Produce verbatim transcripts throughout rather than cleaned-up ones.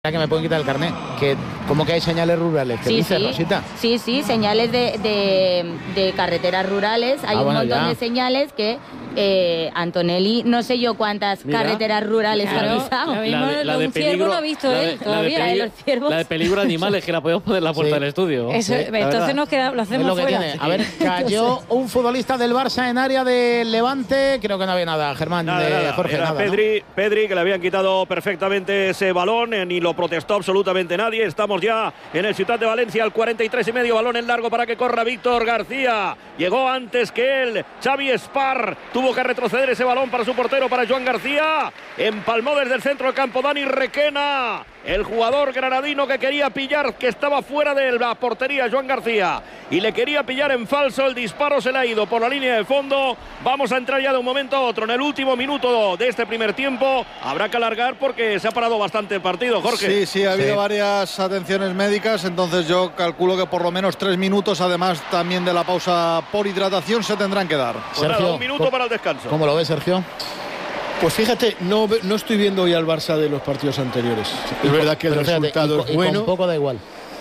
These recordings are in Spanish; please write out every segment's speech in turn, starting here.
Que me pueden quitar el carnet. Que, ¿Cómo que hay señales rurales? ¿Qué sí, dice, sí. Rosita? Sí, sí, señales de, de, de carreteras rurales. Hay ah, un bueno, montón ya. de señales que eh, Antonelli, no sé yo cuántas Mira. carreteras rurales claro, ha pisado. La, la, de, la de peligro no ha visto la él de, todavía. La de, peligro, ¿eh? la de peligro animales, que la podemos poner en la puerta sí. del estudio. Eso, sí, entonces nos queda, lo hacemos es lo que fuera. Tiene. A ver, cayó un futbolista del Barça en área de Levante. Creo que no había nada, Germán. Nada, de nada. Jorge, Era nada, Pedri, ¿no? Pedri, que le habían quitado perfectamente ese balón, eh, ni lo protestó absolutamente nadie. Estamos ya en el Ciutat de Valencia, al cuarenta y tres y medio, balón en largo para que corra Víctor García. Llegó antes que él, Xavi Espar, tuvo que retroceder ese balón para su portero, para Joan García. Empalmó desde el centro del campo Dani Requena, el jugador granadino que quería pillar, que estaba fuera de la portería, Joan García, y le quería pillar en falso. El disparo se le ha ido por la línea de fondo. Vamos a entrar ya de un momento a otro en el último minuto de este primer tiempo. Habrá que alargar porque se ha parado bastante el partido, Jorge. Sí, sí, ha habido sí. varias atenciones médicas, entonces yo calculo que por lo menos tres minutos, además también de la pausa por hidratación, se tendrán que dar. Pues Sergio, nada, un minuto para el descanso. ¿Cómo lo ves, Sergio? Pues fíjate, no, no estoy viendo hoy al Barça de los partidos anteriores. Y es verdad que el fíjate, resultado y, es y bueno. Con poco da igual.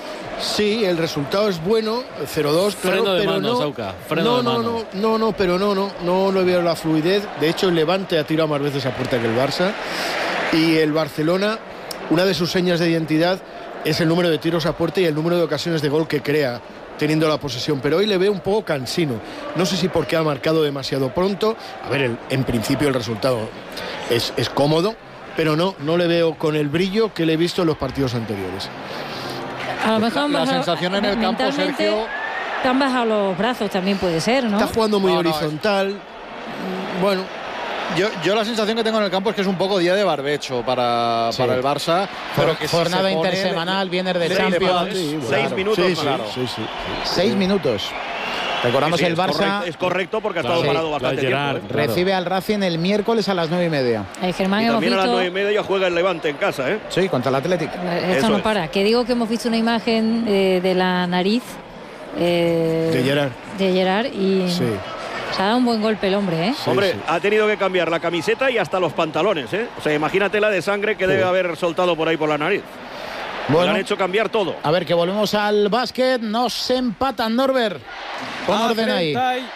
Sí, el resultado es bueno, cero dos, claro, Freno de pero mano, no, Sauca, freno no, de no, mano. no, no, no, pero no, no, no, no veo la fluidez. De hecho, el Levante ha tirado más veces a puerta que el Barça, y el Barcelona, una de sus señas de identidad es el número de tiros a puerta y el número de ocasiones de gol que crea teniendo la posesión, pero hoy le veo un poco cansino. No sé si porque ha marcado demasiado pronto. A ver, el, en principio el resultado es, es cómodo, pero no, no le veo con el brillo que le he visto en los partidos anteriores. A lo mejor la, la bajado, sensación en el campo, Sergio, te han bajado los brazos, también puede ser, ¿no? Está jugando muy no, no, horizontal. Es... Bueno, Yo, yo la sensación que tengo en el campo es que es un poco día de barbecho para, sí. para el Barça. Pero que jornada si intersemanal, le, viernes de le, Champions. Le, sí, claro. Seis minutos, sí, claro. Sí, sí, sí. Seis minutos. Recordamos sí, sí, el Barça. Es correcto, es correcto porque ha estado claro, parado sí, bastante Gerard, tiempo. Claro. Recibe al Racing el miércoles a las nueve y media. Eh, Germán, y hemos también visto... a las nueve y media juega el Levante en casa, ¿eh? Sí, contra el Atlético. Esto Eso no es. para. Que digo que hemos visto una imagen eh, de la nariz eh, de Gerard. De Gerard y... Sí. Se ha dado un buen golpe el hombre, ¿eh? Sí, hombre, sí. ha tenido que cambiar la camiseta y hasta los pantalones, ¿eh? O sea, imagínate la de sangre que sí. debe haber soltado por ahí por la nariz. Bueno, le han hecho cambiar todo. A ver, que volvemos al básquet. Nos empatan, Norbert. Pon orden ahí.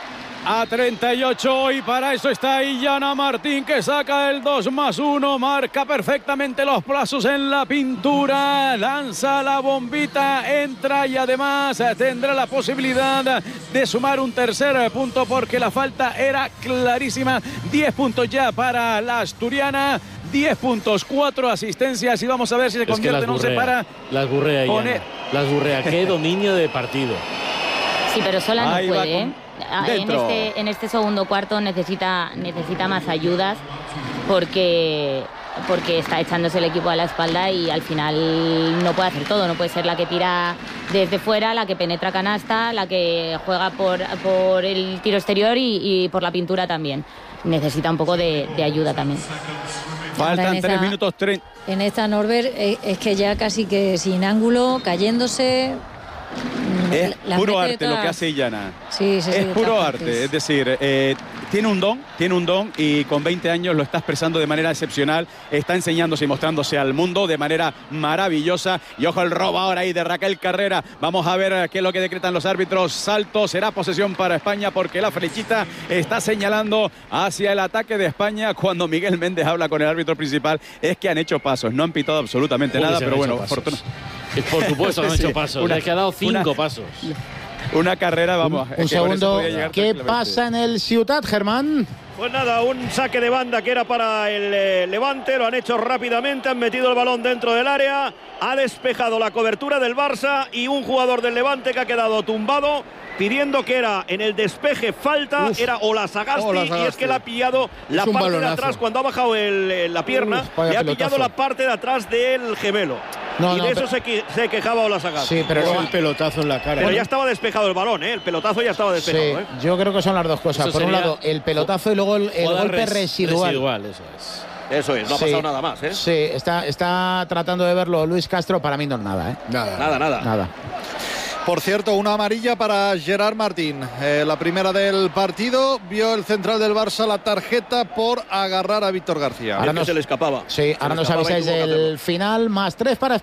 A treinta y ocho, y para eso está Illana Martín, que saca el dos más uno, marca perfectamente los plazos en la pintura, lanza la bombita, entra y además tendrá la posibilidad de sumar un tercer punto porque la falta era clarísima. diez puntos ya para la asturiana, diez puntos, cuatro asistencias, y vamos a ver si se convierte, no se para. Las gurrea, Illana. Las gurrea, qué dominio de partido. Sí, pero sola no Ahí puede, ¿eh? En Dentro. este, en este segundo cuarto necesita, necesita más ayudas porque, porque está echándose el equipo a la espalda y al final no puede hacer todo. No puede ser la que tira desde fuera, la que penetra canasta, la que juega por, por el tiro exterior y, y por la pintura también. Necesita un poco de, de ayuda también. Faltan esa, tres minutos treinta. En esta, Norbert, eh, es que ya casi que sin ángulo, cayéndose... Es la puro mete arte lo que hace Illana. Sí, sí, sí, es puro todas arte, partes. es decir, eh, tiene un don, tiene un don y con veinte años lo está expresando de manera excepcional, está enseñándose y mostrándose al mundo de manera maravillosa. Y ojo el robo ahora ahí de Raquel Carrera. Vamos a ver qué es lo que decretan los árbitros. Salto, será posesión para España porque la flechita está señalando hacia el ataque de España. Cuando Miguel Méndez habla con el árbitro principal es que han hecho pasos, no han pitado absolutamente Uy, nada, se pero han bueno, hecho fortuna. Por supuesto, no han Sí, hecho pasos. una- Es que ha dado cinco una- pasos. Una carrera, vamos. Un, un segundo. ¿Qué pasa en el Ciutat, Germán? Pues nada, un saque de banda que era para el eh, Levante, lo han hecho rápidamente, han metido el balón dentro del área, ha despejado la cobertura del Barça y un jugador del Levante que ha quedado tumbado pidiendo que era en el despeje falta, Uf. era Olasagasti, Ola y es Sagasti. que le ha pillado la Es un parte de balonazo. atrás cuando ha bajado el, eh, la pierna, Uf, vaya le ha pelotazo. pillado la parte de atrás del gemelo. No, y no, de eso pero- se, que- se quejaba Olasagasti. Sí, pero Pero luego- el pelotazo en la cara. Pero ¿eh? ya estaba despejado el balón, ¿eh? El pelotazo ya estaba Sí, despejado, ¿eh? yo creo que son las dos cosas. Eso Por un sería lado, el pelotazo y luego el, el Jugada golpe res- residual. Residual, eso es. Eso es, no ha Sí, pasado nada más, ¿eh? Sí, está, está tratando de verlo Luis Castro. Para mí no es nada, ¿eh? Nada. Nada, nada. Nada. Por cierto, una amarilla para Gerard Martín. Eh, la primera del partido. Vio el central del Barça la tarjeta por agarrar a Víctor García. Ahora no se le escapaba. Sí, ahora nos avisáis del final. Más tres para España.